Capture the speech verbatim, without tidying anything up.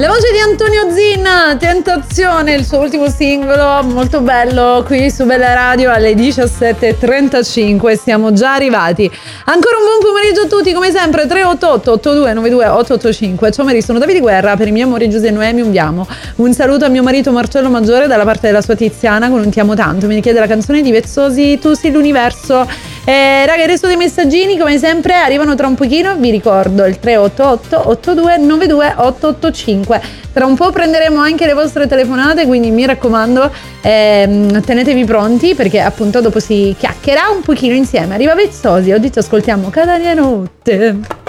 La voce di Antonio Zinna, Tentazione, il suo ultimo singolo, molto bello, qui su Bella Radio alle diciassette e trentacinque, siamo già arrivati. Ancora un buon pomeriggio a tutti, come sempre, tre otto otto otto due nove due otto otto cinque. Ciao Mary, sono Davide Guerra, per i miei amori Giuseppe e Noemi undiamo. Un saluto a mio marito Marcello Maggiore dalla parte della sua Tiziana, con un ti amo tanto, mi richiede la canzone di Vezzosi, Tu sei l'universo. Eh, raga, il resto dei messaggini come sempre arrivano tra un pochino, vi ricordo il tre otto otto otto due nove due otto otto cinque. Tra un po' prenderemo anche le vostre telefonate, quindi mi raccomando ehm, tenetevi pronti, perché appunto dopo si chiacchierà un pochino insieme. Arriva Vezzosi, ho detto ascoltiamo Catania Notte.